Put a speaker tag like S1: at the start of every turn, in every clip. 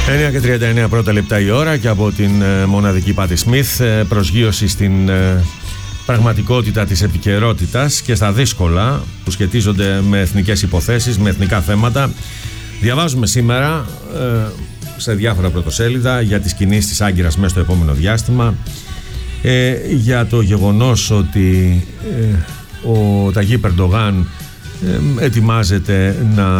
S1: 9:39 πρώτα λεπτά η ώρα και από την μοναδική Πάτη Σμιθ, προσγείωση στην πραγματικότητα της επικαιρότητας και στα δύσκολα που σχετίζονται με εθνικές υποθέσεις, με εθνικά θέματα. Διαβάζουμε σήμερα σε διάφορα πρωτοσέλιδα για τις κινήσεις της Άγκυρας μέσα στο επόμενο διάστημα, για το γεγονός ότι ο Ταγίπ Ερντογάν ετοιμάζεται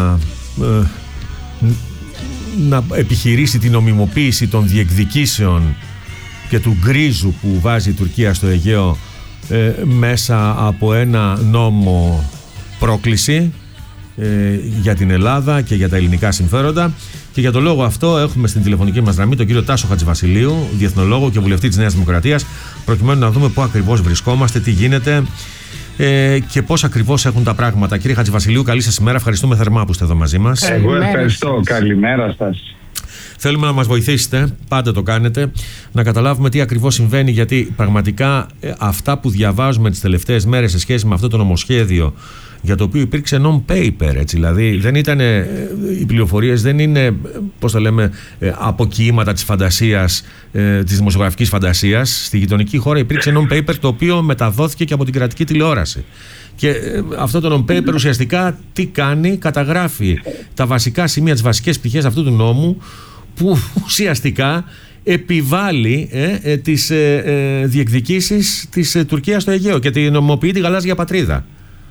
S1: να επιχειρήσει την νομιμοποίηση των διεκδικήσεων και του γκρίζου που βάζει η Τουρκία στο Αιγαίο μέσα από ένα νόμο πρόκληση για την Ελλάδα και για τα ελληνικά συμφέροντα. Και για το λόγο αυτό έχουμε στην τηλεφωνική μας γραμμή τον κύριο Τάσο Χατζηβασιλείου, διεθνολόγο και βουλευτή της Νέας Δημοκρατίας, προκειμένου να δούμε πού ακριβώς βρισκόμαστε, τι γίνεται και πώς ακριβώς έχουν τα πράγματα. Κύριε Χατζηβασιλείου, καλή σας ημέρα. Ευχαριστούμε θερμά που είστε εδώ μαζί μας.
S2: Εγώ ευχαριστώ. Καλημέρα σας.
S1: Θέλουμε να μας βοηθήσετε, πάντα το κάνετε, να καταλάβουμε τι ακριβώς συμβαίνει, γιατί πραγματικά αυτά που διαβάζουμε τις τελευταίες μέρες σε σχέση με αυτό το νομοσχέδιο, για το οποίο υπήρξε non-paper, έτσι, δηλαδή δεν ήταν, οι πληροφορίες δεν είναι, πώς το λέμε, αποκοιήματα της φαντασίας, της δημοσιογραφικής φαντασίας. Στη γειτονική χώρα υπήρξε non-paper, το οποίο μεταδόθηκε και από την κρατική τηλεόραση. Και αυτό το non-paper ουσιαστικά τι κάνει? Καταγράφει τα βασικά σημεία, τις βασικές πτυχές αυτού του νόμου, που ουσιαστικά επιβάλλει τις διεκδικήσεις της Τουρκίας στο Αιγαίο και την νομιμοποιεί τη γαλάζια πατρίδα.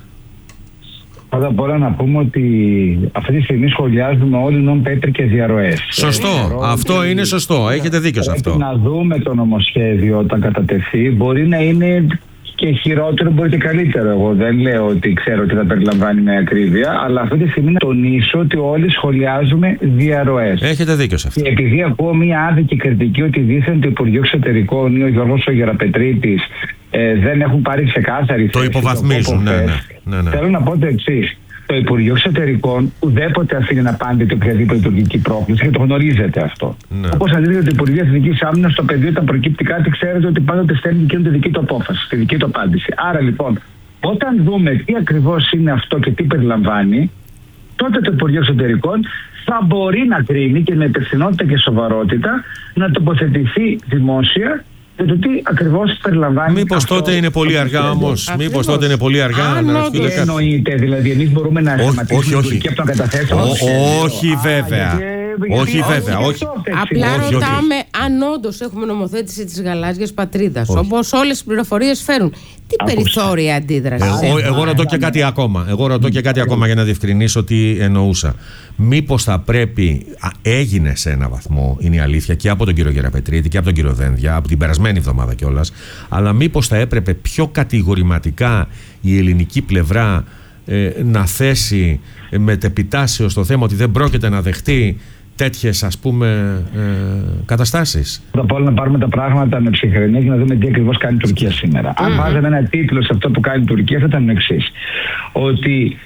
S2: Πρώτα απ' όλα να πούμε ότι αυτή τη στιγμή σχολιάζουμε όλοι non-paper και διαρροές.
S1: Σωστό. Αυτό είναι σωστό. Έχετε δίκιο σε αυτό.
S2: Να δούμε το νομοσχέδιο όταν κατατεθεί. Μπορεί να είναι και χειρότερο, μπορεί και καλύτερο. Εγώ δεν λέω ότι ξέρω τι θα περιλαμβάνει με ακρίβεια, αλλά αυτή τη στιγμή να τονίσω ότι όλοι σχολιάζουμε διαρροές.
S1: Έχετε δίκιο σε αυτό.
S2: Και επειδή ακούω μία άδικη κριτική ότι δήθεν το Υπουργείο Εξωτερικών ή ο Γιώργος ο Γεραπετρίτης δεν έχουν πάρει ξεκάθαρη θέση.
S1: Το υποβαθμίζουν, ναι.
S2: Θέλω να πω το εξής. Το Υπουργείο Εξωτερικών ουδέποτε αφήνει να απάντητε οποιαδήποτε τουρκική πρόκληση και το γνωρίζετε αυτό.
S1: Ναι.
S2: Όπως αντίληψε το Υπουργείο Εθνικής Άμυνας στο πεδίο, όταν προκύπτει κάτι, ξέρετε ότι πάντοτε στέλνει και τη δική του απόφαση, τη δική του απάντηση. Άρα λοιπόν, όταν δούμε τι ακριβώς είναι αυτό και τι περιλαμβάνει, τότε το Υπουργείο Εξωτερικών θα μπορεί να κρίνει και με υπευθυνότητα και σοβαρότητα να τοποθετηθεί δημόσια για το τι ακριβώς περιλαμβάνει.
S1: Μήπως τότε είναι πολύ αργά όμως? Μήπως τότε είναι πολύ αργά να ασκείται κάτι?
S2: Εννοείται, δηλαδή εμείς μπορούμε να σταματήσουμε την Τουρκία από το να καταθέσουμε?
S1: Όχι βέβαια. Όχι βέβαια, όχι.
S3: Απλά ρωτάμε αν όντως έχουμε νομοθέτηση της γαλάζιας πατρίδας, όπως όλες οι πληροφορίες φέρουν. Τι περιθώρια αντίδραση?
S1: Εγώ ρωτώ και κάτι ακόμα. Για να διευκρινίσω τι εννοούσα. Μήπως θα πρέπει, έγινε σε ένα βαθμό, είναι η αλήθεια, και από τον κύριο Γεραπετρίτη και από τον κύριο Δένδια, από την περασμένη εβδομάδα κιόλας, αλλά μήπως θα έπρεπε πιο κατηγορηματικά η ελληνική πλευρά να θέσει μετεπιτάσεως στο θέμα ότι δεν πρόκειται να δεχτεί τέτοιες, ας πούμε, καταστάσεις?
S2: Πρώτα απ' όλα να πάρουμε τα πράγματα με ψυχραιμία και να δούμε τι ακριβώς κάνει η Τουρκία σήμερα. Αν βάζαμε ένα τίτλο σε αυτό που κάνει η Τουρκία, θα ήταν το εξής: ότι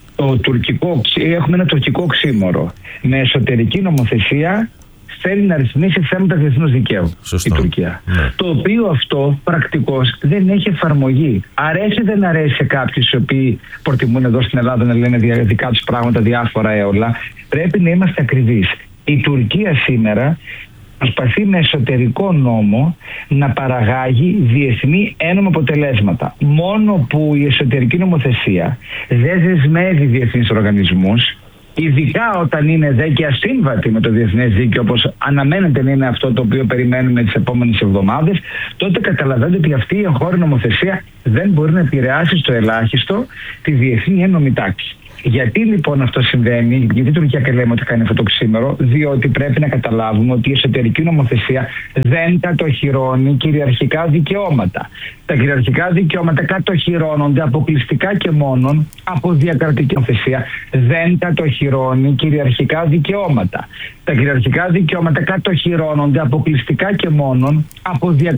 S2: έχουμε ένα τουρκικό οξύμορο με εσωτερική νομοθεσία θέλει να ρυθμίσει θέματα διεθνούς δικαίου.
S1: Σωστό.
S2: Η Τουρκία.
S1: Ναι.
S2: Το οποίο αυτό πρακτικώς δεν έχει εφαρμογή. Αρέσει δεν αρέσει σε κάποιους οι οποίοι προτιμούν εδώ στην Ελλάδα να λένε δικά τους πράγματα, διάφορα έολα. Πρέπει να είμαστε ακριβείς. Η Τουρκία σήμερα προσπαθεί με εσωτερικό νόμο να παραγάγει διεθνή ένομα αποτελέσματα. Μόνο που η εσωτερική νομοθεσία δεν δεσμεύει διεθνείς οργανισμούς, ειδικά όταν είναι δε και ασύμβατη με το διεθνές δίκαιο, όπως αναμένεται να είναι αυτό το οποίο περιμένουμε τις επόμενες εβδομάδες, τότε καταλαβαίνετε ότι αυτή η εγχώρια νομοθεσία δεν μπορεί να επηρεάσει στο ελάχιστο τη διεθνή ένομη τάξη. Γιατί λοιπόν αυτό συμβαίνει? Γιατί η Τουρκία και λέμε ότι κάνει αυτό το ξύμερο? Διότι πρέπει να καταλάβουμε ότι η εσωτερική νομοθεσία δεν κατοχυρώνει κυριαρχικά δικαιώματα. Τα κυριαρχικά δικαιώματα κατοχυρώνονται αποκλειστικά και μόνον από διακρατική νομοθεσία. Δεν κατοχυρώνει κυριαρχικά δικαιώματα. Τα κυριαρχικά δικαιώματα κατοχυρώνονται αποκλειστικά και μόνον από διακρατική